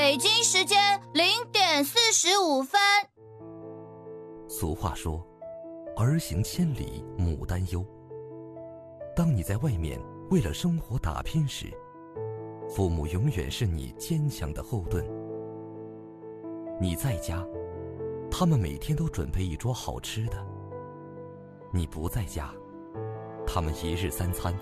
北京时间0:45。 俗话说，儿行千里母担忧。当你在外面为了生活打拼时，父母永远是你坚强的后盾。你在家，他们每天都准备一桌好吃的；你不在家，他们一日三餐